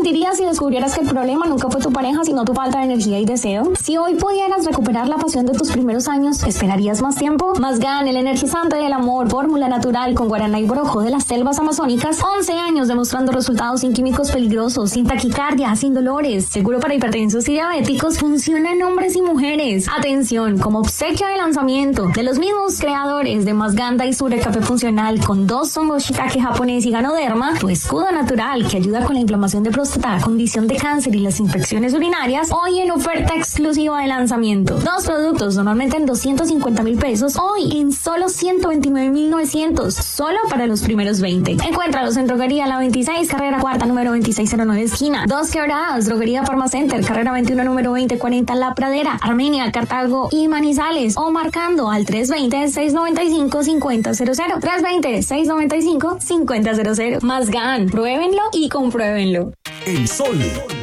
mentirías si descubrieras que el problema nunca fue tu pareja, sino tu falta de energía y deseo? Si hoy pudieras recuperar la pasión de tus primeros años, ¿esperarías más tiempo? Mazgán, el energizante del amor, fórmula natural con guaraná y brojo de las selvas amazónicas. 11 años demostrando resultados sin químicos peligrosos, sin taquicardia, sin dolores. Seguro para hipertensos y diabéticos, funciona en hombres y mujeres. Atención, como obsequio de lanzamiento de los mismos creadores de Mazgán Daisure Café Funcional con 2 hongos shiitake japonés y ganoderma, tu escudo natural que ayuda con la inflamación de próstata, condición de cáncer y las infecciones urinarias, hoy en oferta exclusiva de lanzamiento. 2 productos normalmente en 250,000 pesos, hoy en solo 129,900, solo para los primeros 20. Encuéntralos en Droguería La 26, carrera cuarta, número 2609 esquina. 2 Quebradas, Droguería Farmacenter, carrera 21, número 2040 La Pradera, Armenia, Cartago y Manizales, o marcando al 320-695-5000. 320-695-5000. Mazgán, pruébenlo y compruébenlo. El Sol